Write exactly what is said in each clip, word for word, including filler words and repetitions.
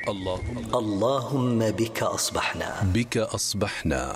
اللهم اللهم بك أصبحنا بك أصبحنا.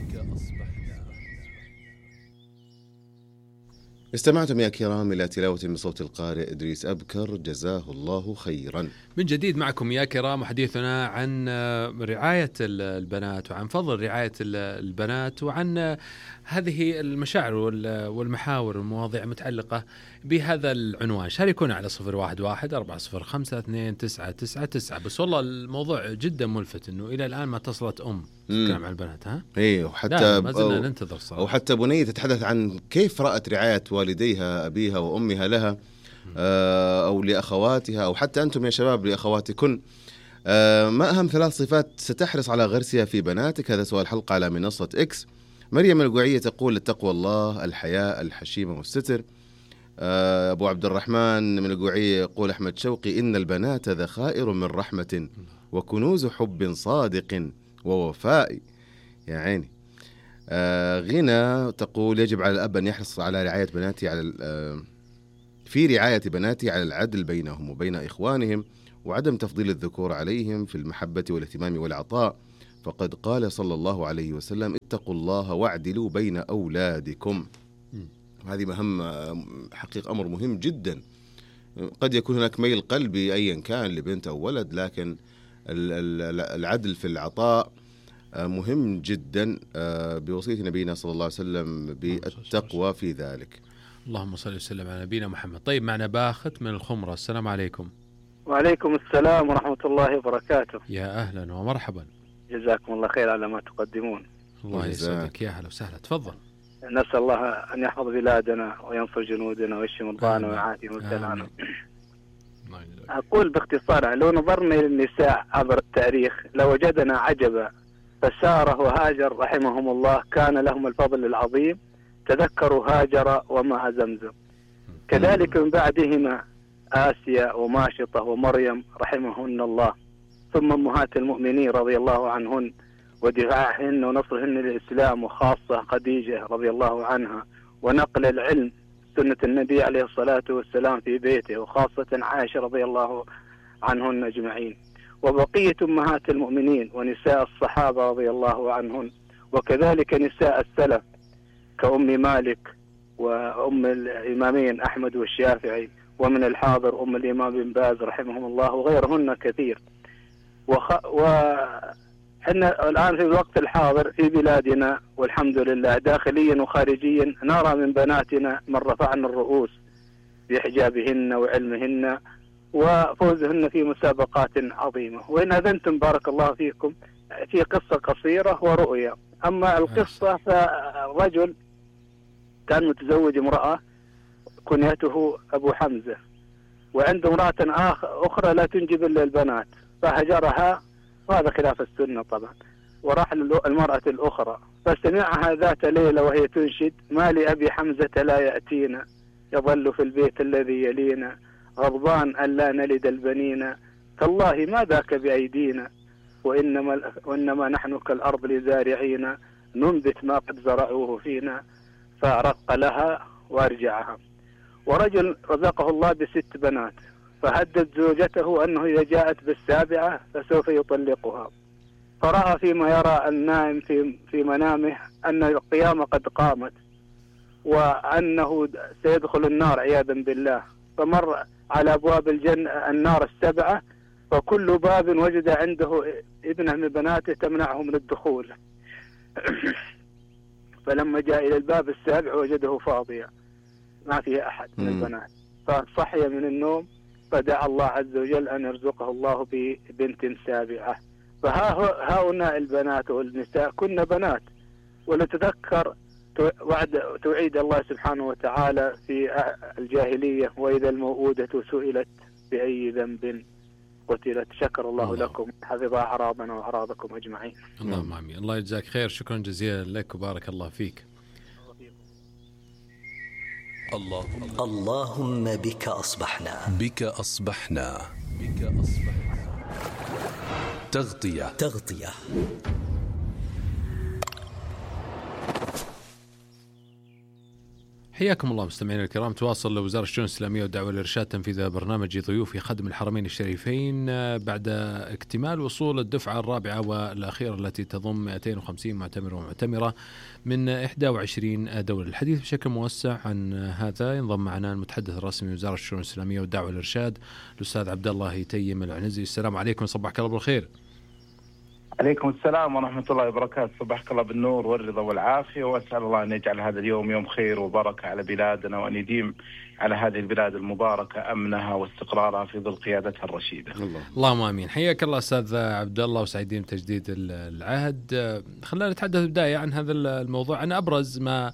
استمعتم يا كرام إلى تلاوة من صوت القارئ إدريس أبكر، جزاه الله خيرا. من جديد معكم يا كرام، وحديثنا عن رعاية البنات وعن فضل رعاية البنات وعن هذه المشاعر والمحاور والمواضيع المتعلقة بهذا العنوان. شاركونا على صفر واحد واحد أربعة صفر خمسة اثنين تسعة تسعة تسعة. بس والله الموضوع جدا ملفت إنه إلى الآن ما اتصلت أم تتكلم عن البنات. ها إيه، وحتى ما زلنا ننتظر صراحة. أو حتى بنية تتحدث عن كيف رأت رعاية والديها أبيها وأمها لها، أو لأخواتها، أو حتى أنتم يا شباب لأخواتكن. ما أهم ثلاث صفات ستحرص على غرسها في بناتك؟ هذا سؤال حلقة على منصة إكس. مريم القوعية تقول التقوى الله، الحياء، الحشيمة والستر. أبو عبد الرحمن من القوعية يقول أحمد شوقي إن البنات ذخائر من رحمة وكنوز حب صادق ووفاء. يا عيني. آه غنى تقول يجب على الأب أن يحرص على رعاية بناتي على آه في رعاية بناتي على العدل بينهم وبين إخوانهم، وعدم تفضيل الذكور عليهم في المحبة والاهتمام والعطاء، فقد قال صلى الله عليه وسلم اتقوا الله واعدلوا بين أولادكم. هذه مهم، حقيقة أمر مهم جدا. قد يكون هناك ميل قلبي أيا كان لبنت أو ولد، لكن العدل في العطاء مهم جدا، بوصية نبينا صلى الله عليه وسلم بالتقوى في ذلك. اللهم صل وسلم على نبينا محمد. طيب معنا باخت من الخمرة. السلام عليكم. وعليكم السلام ورحمة الله وبركاته. يا أهلا ومرحبا. جزاكم الله خير على ما تقدمون. الله يسعدك. يا أهلا وسهلا. تفضل. نسأل الله أن يحفظ بلادنا وينصر جنودنا ويشفي مرضانا ويعافي مبتلانا. أقول باختصار، لو نظرنا إلى النساء عبر التاريخ لوجدنا عجبا، فساره وهاجر رحمهم الله كان لهم الفضل العظيم، تذكروا هاجر وماء زمزم. كذلك من بعدهما آسيا وماشطة ومريم رحمهن الله، ثم أمهات المؤمنين رضي الله عنهن ودفاعهن ونصرهن للإسلام، وخاصة خديجة رضي الله عنها، ونقل العلم سنة النبي عليه الصلاة والسلام في بيته، وخاصة عائشة رضي الله عنهن أجمعين، وبقية أمهات المؤمنين ونساء الصحابة رضي الله عنهن، وكذلك نساء السلف كأم مالك وأم الإمامين أحمد والشافعي، ومن الحاضر أم الإمام بن باز رحمهم الله، وغيرهن كثير. وخ... وحنا الآن في الوقت الحاضر في بلادنا والحمد لله داخليا وخارجيا نرى من بناتنا من رفعنا الرؤوس بحجابهن وعلمهن وفوزهن في مسابقات عظيمة. وإن أذنتم بارك الله فيكم في قصة قصيرة ورؤية. أما القصة فالرجل كان متزوج امرأة كنيته أبو حمزة، وعنده امرأة أخرى لا تنجب إلا البنات، فهجرها، وهذا خلاف السنة طبعا، وراح للمرأة الأخرى، فسمعها ذات ليلة وهي تنشد ما لأبي حمزة لا يأتينا، يظل في البيت الذي يلينا، غضبان أن لا نلد البنين، تالله ما ذاك بأيدينا، وإنما, وإنما نحن كالأرض لزارعين، ننبت ما قد زرعوه فينا، فأرق لها وارجعها. ورجل رزقه الله بست بنات، فهدد زوجته أنه إذا جاءت بالسابعة فسوف يطلقها، فرأى فيما يرى النائم في, في منامه أن القيامة قد قامت وأنه سيدخل النار عياذا بالله، فمر على أبواب الجنة النار السبعة، فكل باب وجد عنده ابنه من بناته تمنعه من الدخول. فلما جاء إلى الباب السابع وجده فاضيا ما فيه أحد من البنات، فصحي من النوم فدعا الله عز وجل أن يرزقه الله ببنت سابعة. فهؤلاء البنات والنساء كن بنات، ولتذكر وعد توعيد الله سبحانه وتعالى في الجاهلية وإذا الموءودة سئلت بأي ذنب قتلت. شكر الله, الله لكم، حفظ أعراضنا وأعراضكم أجمعين. اللهم آمين. الله يجزاك خير. شكرا جزيلا لك وبارك الله فيك. الله اللهم بك أصبحنا بك أصبحنا بك أصبحنا. تغطية تغطية حياكم الله مستمعينا الكرام. تواصل وزارة الشؤون الإسلامية والدعوة والإرشاد تنفيذ برنامج ضيوف خادم الحرمين الشريفين بعد اكتمال وصول الدفعة الرابعة والأخيرة التي تضم مئتين وخمسين معتمر ومعتمرة من إحدى وعشرين دولة. الحديث بشكل موسع عن هذا ينضم معنا المتحدث الرسمي وزارة الشؤون الإسلامية والدعوة والإرشاد الأستاذ عبد الله يتيم العنزي. السلام عليكم، صباحك الله بالخير. عليكم السلام ورحمة الله وبركاته. صباحك الله بالنور والرضا والعافية، وأسأل الله أن يجعل هذا اليوم يوم خير وبركة على بلادنا، وأن يديم على هذه البلاد المباركة أمنها واستقرارها في ظل قيادتها الرشيدة. الله. اللهم آمين. حياك الله أستاذ عبد الله وسعيدين بتجديد العهد. خلينا نتحدث بداية عن هذا الموضوع، عن أبرز ما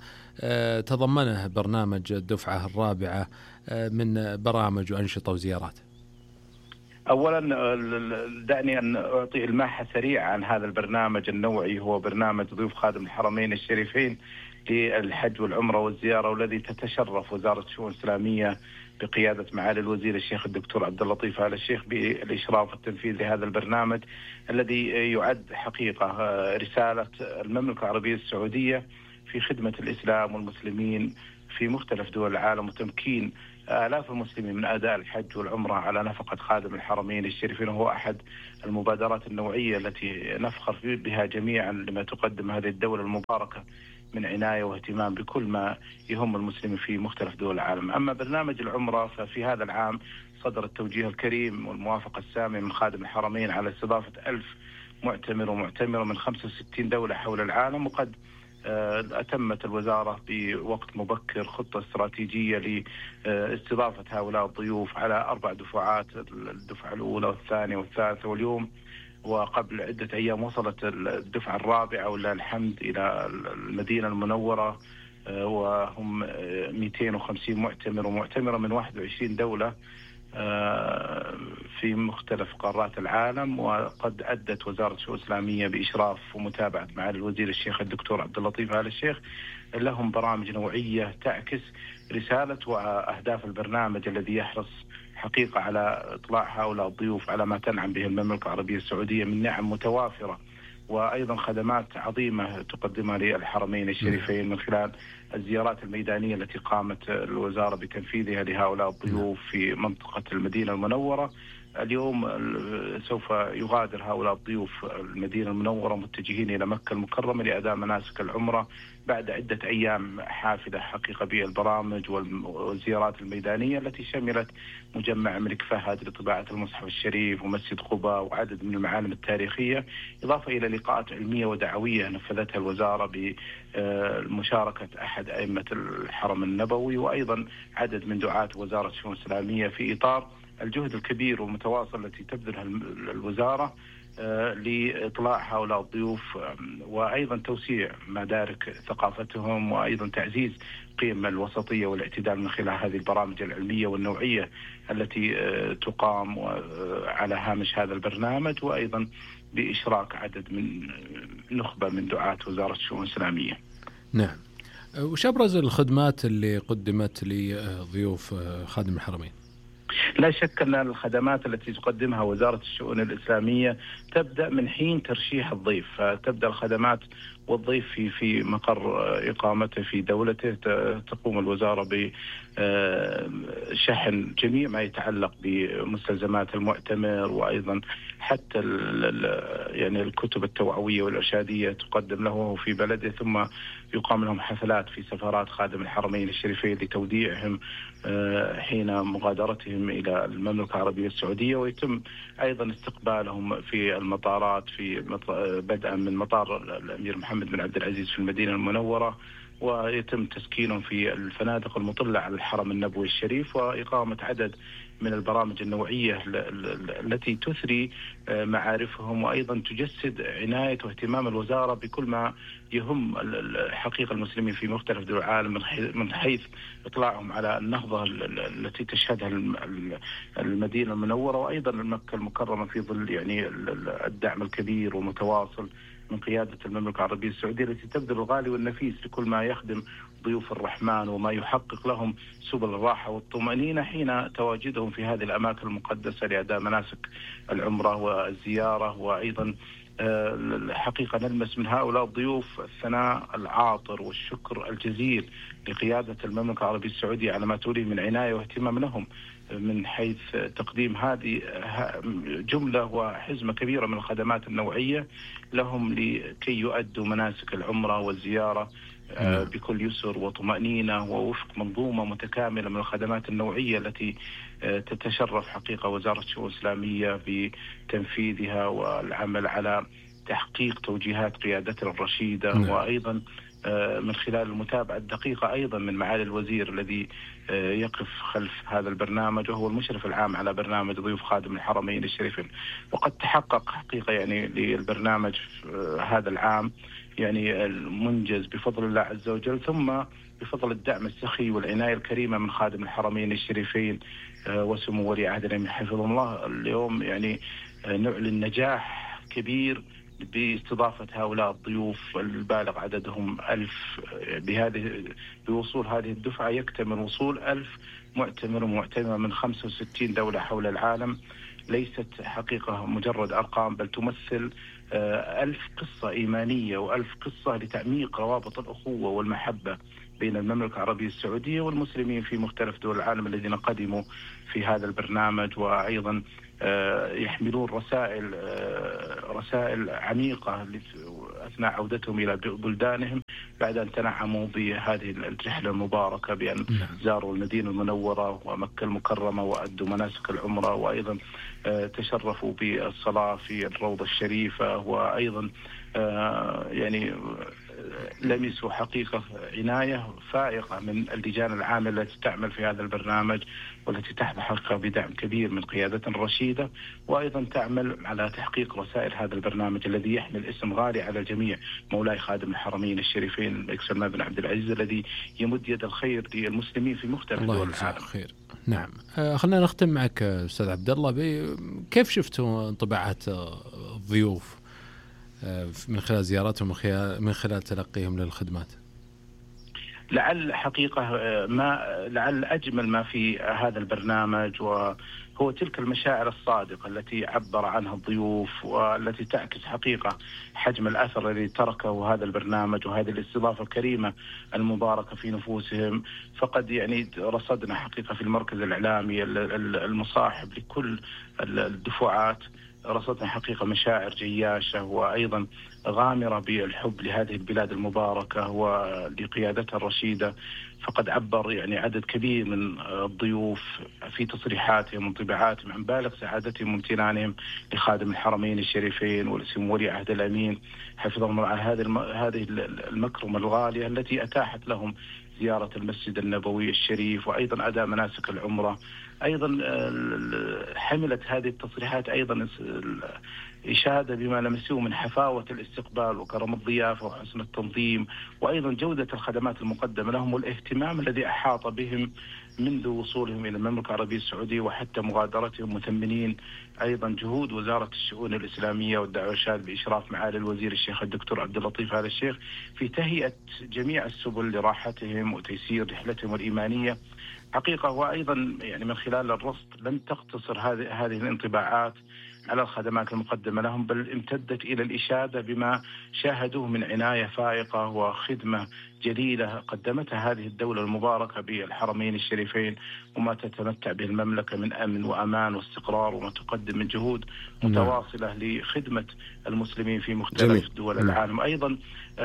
تضمنه برنامج الدفعة الرابعة من برامج وأنشطة وزيارات. أولا دعني أن أعطي الماحة سريعة عن هذا البرنامج النوعي. هو برنامج ضيوف خادم الحرمين الشريفين للحج والعمرة والزيارة، والذي تتشرف وزارة الشؤون الإسلامية بقيادة معالي الوزير الشيخ الدكتور عبد اللطيف آل الشيخ بالإشراف التنفيذي لهذا البرنامج، الذي يعد حقيقة رسالة المملكة العربية السعودية في خدمة الإسلام والمسلمين في مختلف دول العالم، وتمكين آلاف المسلمين من أداء الحج والعمرة على نفقة خادم الحرمين الشريفين. وهو أحد المبادرات النوعية التي نفخر بها جميعا لما تقدم هذه الدولة المباركة من عناية واهتمام بكل ما يهم المسلمين في مختلف دول العالم. أما برنامج العمرة ففي هذا العام صدر التوجيه الكريم والموافقة السامية من خادم الحرمين على استضافة ألف معتمر ومعتمرة من خمسة وستين دولة حول العالم، وقد أتمت الوزارة بوقت مبكر خطة استراتيجية لاستضافة هؤلاء الضيوف على أربع دفعات، الدفعة الأولى والثانية والثالثة، واليوم وقبل عدة أيام وصلت الدفعة الرابعة ولله الحمد إلى المدينة المنورة، وهم مئتين وخمسين معتمر ومعتمرة من واحد وعشرين دولة في مختلف قارات العالم. وقد أدت وزارة الشؤون الإسلامية بإشراف ومتابعة معالي الوزير الشيخ الدكتور عبد اللطيف آل الشيخ لهم برامج نوعية تعكس رسالة وأهداف البرنامج، الذي يحرص حقيقة على إطلاع هؤلاء الضيوف على ما تنعم به المملكة العربية السعودية من نعم متوافرة، وأيضا خدمات عظيمة تقدمها للحرمين الشريفين من خلال الزيارات الميدانية التي قامت الوزارة بتنفيذها لهؤلاء الضيوف في منطقة المدينة المنورة. اليوم سوف يغادر هؤلاء الضيوف المدينة المنورة متجهين إلى مكة المكرمة لأداء مناسك العمرة بعد عدة أيام حافلة حقيقة بالبرامج والزيارات الميدانية التي شملت مجمع الملك فهد لطباعة المصحف الشريف ومسجد قباء وعدد من المعالم التاريخية، إضافة إلى لقاءات علمية ودعوية نفذتها الوزارة بمشاركة أحد أئمة الحرم النبوي، وأيضا عدد من دعاة وزارة الشؤون الإسلامية في إطار الجهد الكبير والمتواصل التي تبذلها الوزارة لإطلاع هؤلاء الضيوف، وأيضا توسيع مدارك ثقافتهم، وأيضا تعزيز قيم الوسطية والاعتدال من خلال هذه البرامج العلمية والنوعية التي تقام على هامش هذا البرنامج، وأيضا بإشراك عدد من نخبة من دعاة وزارة الشؤون الإسلامية. نعم. وش أبرز الخدمات اللي قدمت لضيوف خادم الحرمين؟ لا شك أن الخدمات التي تقدمها وزارة الشؤون الإسلامية تبدأ من حين ترشيح الضيف، فتبدأ الخدمات والضيف في في مقر إقامته في دولته. تقوم الوزارة بشحن جميع ما يتعلق بمستلزمات المعتمر، وأيضا حتى يعني الكتب التوعوية والإرشادية تقدم له في بلده، ثم يقام لهم حفلات في سفارات خادم الحرمين الشريفين لتوديعهم حين مغادرتهم إلى المملكة العربية السعودية، ويتم أيضا استقبالهم في المطارات في بدءا من مطار الأمير محمد بن عبد العزيز في المدينة المنورة، ويتم تسكينهم في الفنادق المطلة على الحرم النبوي الشريف، وإقامة عدد من البرامج النوعية التي تثري معارفهم، وأيضا تجسد عناية واهتمام الوزارة بكل ما يهم حقيقة المسلمين في مختلف دول العالم، من حيث إطلاعهم على النهضة التي تشهدها المدينة المنورة، وأيضا مكة المكرمة في ظل يعني الدعم الكبير والمتواصل من قيادة المملكة العربية السعودية التي تبذل الغالي والنفيس لكل ما يخدم ضيوف الرحمن وما يحقق لهم سبل الراحة والطمأنينة حين تواجدهم في هذه الأماكن المقدسة لأداء مناسك العمرة والزيارة، وأيضا الحقيقة نلمس من هؤلاء الضيوف الثناء العاطر والشكر الجزيل لقيادة المملكة العربية السعودية على ما توليه من عناية واهتمام لهم من حيث تقديم هذه جملة وحزمة كبيرة من الخدمات النوعية لهم لكي يؤدوا مناسك العمرة والزيارة بكل يسر وطمأنينة ووفق منظومة متكاملة من الخدمات النوعية التي تتشرف حقيقة وزارة الشؤون الإسلامية بتنفيذها والعمل على تحقيق توجيهات قيادتنا الرشيدة. م. وأيضا من خلال المتابعة الدقيقة أيضا من معالي الوزير الذي يقف خلف هذا البرنامج وهو المشرف العام على برنامج ضيوف خادم الحرمين الشريفين. وقد تحقق حقيقة يعني للبرنامج هذا العام يعني المنجز بفضل الله عز وجل، ثم بفضل الدعم السخي والعناية الكريمة من خادم الحرمين الشريفين وسمو ولي عهد الأمير حفظه الله. اليوم يعني نعلن نجاح كبير باستضافة هؤلاء الضيوف البالغ عددهم ألف. بهذه بوصول هذه الدفعة يكتمل وصول ألف معتمر ومعتمر من خمسة وستين دولة حول العالم. ليست حقيقة مجرد أرقام، بل تمثل ألف قصة إيمانية وألف قصة لتعميق روابط الأخوة والمحبة بين المملكة العربية السعودية والمسلمين في مختلف دول العالم الذين قدموا في هذا البرنامج، وأيضا يحملون رسائل رسائل عميقة أثناء عودتهم إلى بلدانهم بعد أن تنعموا بهذه الرحلة المباركة بأن زاروا المدينة المنورة ومكة المكرمة وأدوا مناسك العمرة، وأيضا تشرفوا بالصلاة في الروضة الشريفة، وأيضا يعني لمسوا حقيقة عناية فائقة من اللجان العاملة التي تعمل في هذا البرنامج والتي تحظى حقيقة بدعم كبير من قيادة رشيدة، وأيضا تعمل على تحقيق رسائل هذا البرنامج الذي يحمل اسم غالي على الجميع، مولاي خادم الحرمين الشريفين الملك سلمان بن عبد العزيز الذي يمد يد الخير للمسلمين في مختلف دول العالم. خير. نعم. آه خلينا نختم معك أستاذ عبد الله، كيف شفتوا انطباعات الضيوف من خلال زياراتهم من خلال تلقيهم للخدمات؟ لعل حقيقة ما لعل أجمل ما في هذا البرنامج وهو تلك المشاعر الصادقة التي عبر عنها الضيوف والتي تعكس حقيقة حجم الأثر الذي تركه هذا البرنامج وهذه الاستضافة الكريمة المباركة في نفوسهم. فقد يعني رصدنا حقيقة في المركز الإعلامي المصاحب لكل الدفعات، رصدنا حقيقة مشاعر جياشة وأيضا غامرة بالحب لهذه البلاد المباركة ولقيادتها الرشيدة. فقد عبر يعني عدد كبير من الضيوف في تصريحاتهم وانطباعاتهم عن بالغ سعادتهم وامتنانهم لخادم الحرمين الشريفين ولسمو ولي عهد الأمين حفظهم على هذه المكرمة الغالية التي أتاحت لهم زيارة المسجد النبوي الشريف وأيضا أداء مناسك العمرة. أيضا حملت هذه التصريحات أيضا إشادة بما لمسوه من حفاوة الاستقبال وكرم الضيافة وحسن التنظيم وأيضا جودة الخدمات المقدمة لهم والاهتمام الذي أحاط بهم منذ وصولهم إلى المملكة العربية السعودية وحتى مغادرتهم، مثمنين أيضا جهود وزارة الشؤون الإسلامية والدعوة الإرشاد بإشراف معالي الوزير الشيخ الدكتور عبد اللطيف آل الشيخ في تهيئة جميع السبل لراحتهم وتيسير رحلتهم الإيمانية حقيقة. وأيضا يعني من خلال الرصد لم تقتصر هذه هذه الانطباعات على الخدمات المقدمة لهم، بل امتدت إلى الإشادة بما شاهدوه من عناية فائقة وخدمة جليلة قدمتها هذه الدولة المباركة بالحرمين الشريفين وما تتمتع به المملكة من أمن وأمان واستقرار، وما تقدم من جهود متواصلة لخدمة المسلمين في مختلف جميل. دول العالم. أيضا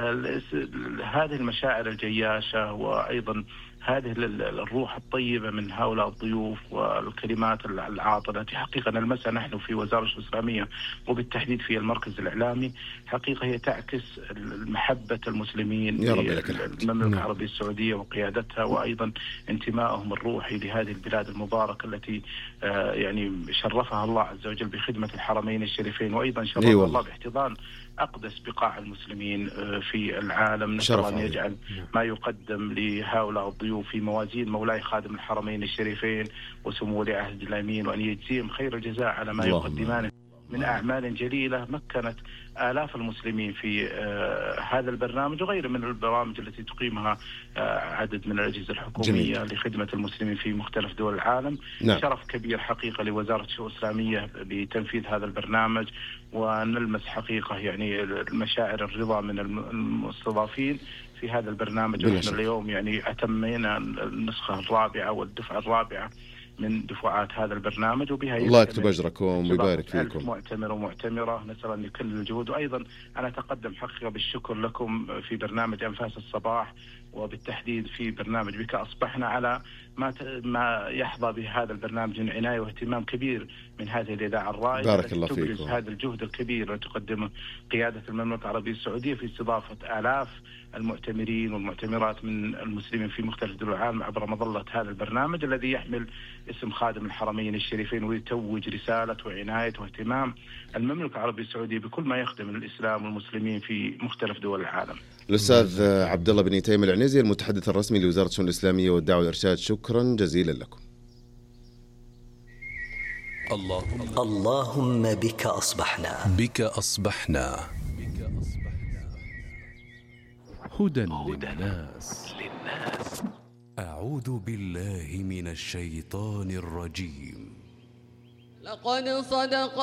هذه المشاعر الجياشة وأيضا هذه الروح الطيبة من هؤلاء الضيوف والكلمات العاطرة التي حقيقة نلمسها نحن في وزارة الشؤون الإسلامية وبالتحديد في المركز الإعلامي، حقيقة هي تعكس محبة المسلمين للمملكة العربية السعودية وقيادتها وأيضا انتمائهم الروحي لهذه البلاد المباركة التي يعني شرفها الله عز وجل بخدمة الحرمين الشريفين، وأيضا شرفها الله باحتضان أقدس بقاع المسلمين في العالم. نسأل الله أن يجعل ما يقدم لهؤلاء الضيوف في موازين مولاي خادم الحرمين الشريفين وسمو ولي عهد الأمين، وأن يجزيهم خير الجزاء على ما يقدمان من أعمال جليلة مكنت آلاف المسلمين في آه هذا البرنامج وغيره من البرامج التي تقيمها آه عدد من الأجهزة الحكومية جميل. لخدمة المسلمين في مختلف دول العالم. نعم. شرف كبير حقيقة لوزارة الشؤون الإسلامية بتنفيذ هذا البرنامج، ونلمس حقيقة يعني المشاعر الرضا من المستضافين في هذا البرنامج. ونحن اليوم يعني أتمينا النسخة الرابعة والدفعة الرابعة من دفعات هذا البرنامج، وبها الله يكتب أجركم ويبارك فيكم. معتمر ومعتمرة نسأل أن يكل الجهود. وأيضا أنا أتقدم حقيقة بالشكر لكم في برنامج أنفاس الصباح، وبالتحديد في برنامج بك أصبحنا، على ما ما يحظى به هذا البرنامج من عناية واهتمام كبير من هذه الإذاعة الرائدة. بارك الله فيكم. هذا الجهد الكبير الذي تقدمه قيادة المملكة العربية السعودية في استضافة آلاف المعتمرين والمعتمرات من المسلمين في مختلف دول العالم عبر مظلة هذا البرنامج الذي يحمل اسم خادم الحرمين الشريفين، ويتوج رسالة وعناية واهتمام المملكة العربية السعودية بكل ما يخدم الإسلام والمسلمين في مختلف دول العالم. الأستاذ عبد الله بن تيم العنزي المتحدث الرسمي لوزارة الشؤون الإسلامية والدعوة والإرشاد، شكرا جزيلا لكم. اللهم اللهم بك أصبحنا بك أصبحنا هدى للناس. أعوذ بالله من الشيطان الرجيم. لقد صدق